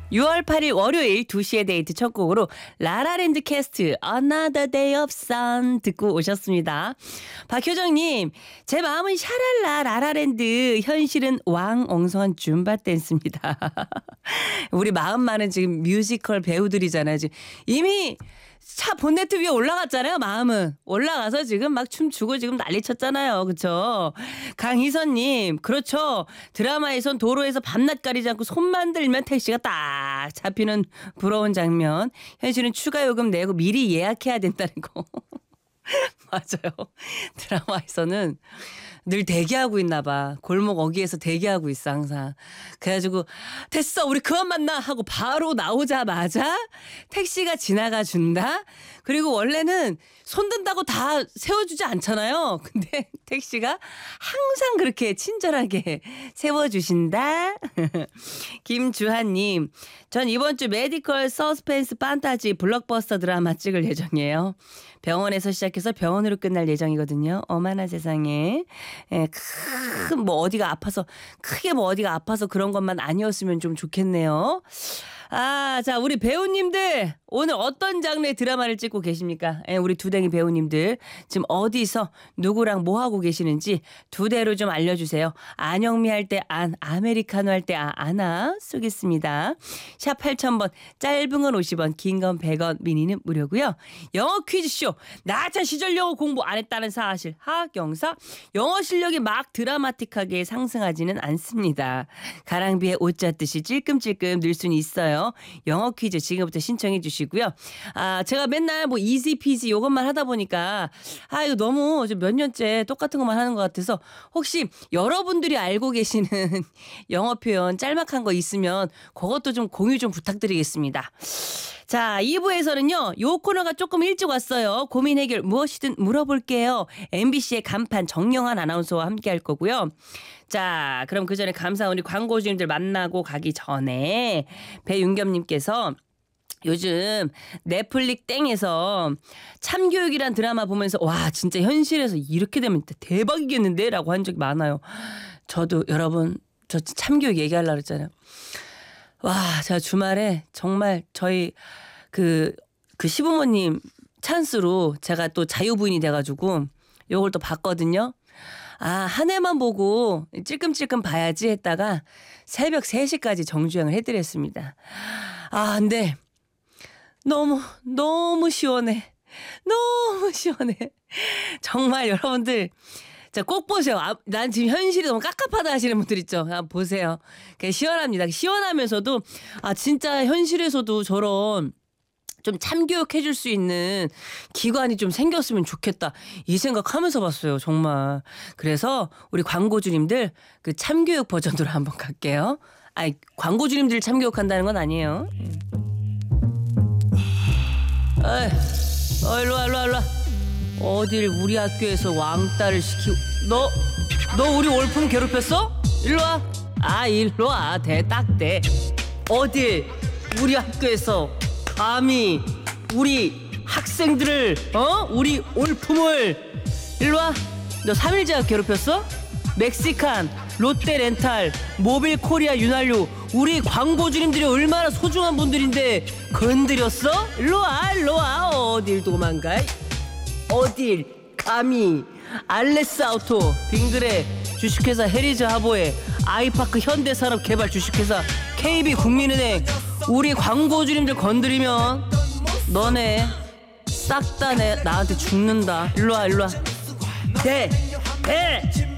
6월 8일 월요일 2시의 데이트 첫 곡으로 라라랜드 캐스트 Another Day of Sun 듣고 오셨습니다. 박효정님, 제 마음은 샤랄라 라라랜드, 현실은 왕엉성한 줌바 댄스입니다. 우리 마음만은 지금 뮤지컬 배우들이잖아요. 지금 이미 차 본네트 위에 올라갔잖아요. 마음은 올라가서 지금 막 춤추고 지금 난리 쳤잖아요. 그렇죠? 강희선님, 그렇죠. 드라마에선 도로에서 밤낮 가리지 않고 손만 들면 택시가 딱 잡히는 부러운 장면. 현실은 추가 요금 내고 미리 예약해야 된다는 거. 맞아요. 드라마에서는 늘 대기하고 있나 봐. 골목 어귀에서 대기하고 있어 항상. 그래가지고 됐어 우리 그만 만나 하고 바로 나오자마자 택시가 지나가 준다. 그리고 원래는 손든다고 다 세워주지 않잖아요. 근데 택시가 항상 그렇게 친절하게 세워주신다. 김주한님, 전 이번 주 메디컬 서스펜스 판타지 블록버스터 드라마 찍을 예정이에요. 병원에서 시작해서 병원으로 끝날 예정이거든요. 어머나 세상에. 예, 뭐 어디가 아파서 크게 뭐 어디가 아파서 그런 것만 아니었으면 좀 좋겠네요. 아, 자, 우리 배우님들 오늘 어떤 장르의 드라마를 찍고 계십니까? 예, 우리 두댕이 배우님들 지금 어디서 누구랑 뭐 하고 계시는지 두 대로 좀 알려주세요. 안영미 할 때 안, 아메리카노 할 때 아나 쓰겠습니다. 샵 8000번, 짧은 건 50원, 긴 건 100원, 미니는 무료고요. 영어 퀴즈쇼, 나참 시절 영어 공부 안 했다는 사실, 하경사, 영어 실력이 막 드라마틱하게 상승하지는 않습니다. 가랑비에 옷 젖듯이 찔끔찔끔 늘 수는 있어요. 영어 퀴즈 지금부터 신청해 주시고요. 아, 제가 맨날 뭐 이지 피지 이것만 하다 보니까 아, 이거 너무 몇 년째 똑같은 것만 하는 것 같아서 혹시 여러분들이 알고 계시는 영어 표현 짤막한 거 있으면 그것도 좀 공유 좀 부탁드리겠습니다. 자, 2부에서는요. 요 코너가 조금 일찍 왔어요. 고민 해결 무엇이든 물어볼게요. MBC의 간판 정영한 아나운서와 함께 할 거고요. 자, 그럼 그 전에 감사한 우리 광고주님들 만나고 가기 전에 배윤겸님께서 요즘 넷플릭 땡에서 참교육이란 드라마 보면서 와 진짜 현실에서 이렇게 되면 대박이겠는데 라고 한 적이 많아요. 저도 여러분 저 참교육 얘기하려고 그랬잖아요. 와, 제가 주말에 정말 저희 그 시부모님 찬스로 제가 또 자유부인이 돼가지고 요걸 또 봤거든요. 아, 한 해만 보고 찔끔찔끔 봐야지 했다가 새벽 3시까지 정주행을 해드렸습니다. 아, 근데 너무 시원해. 너무 시원해. 정말 여러분들 자, 꼭 보세요. 아, 난 지금 현실이 너무 깝깝하다 하시는 분들 있죠. 한번 보세요. 그냥 시원합니다. 시원하면서도 아 진짜 현실에서도 저런 좀 참교육 해줄 수 있는 기관이 좀 생겼으면 좋겠다. 이 생각하면서 봤어요. 정말. 그래서 우리 광고주님들 그 참교육 버전으로 한번 갈게요. 아니 광고주님들 참교육한다는 건 아니에요. 일로와. 어딜 우리 학교에서 왕따를 시키고 너 우리 올품 괴롭혔어? 일로와. 아 일로와. 딱대. 어딜 우리 학교에서 감히 우리 학생들을 우리 올품을 일로와. 너 3일제약 괴롭혔어? 멕시칸, 롯데렌탈, 모빌코리아 윤활유 우리 광고주님들이 얼마나 소중한 분들인데 건드렸어? 일로와. 어딜 도망가? 어딜 감히. 알레스아우토, 빙그레 주식회사, 헤리즈 하보에 아이파크, 현대산업개발 주식회사, KB국민은행 우리 광고주님들 건드리면 너네 싹 다 나한테 죽는다. 일로와. 대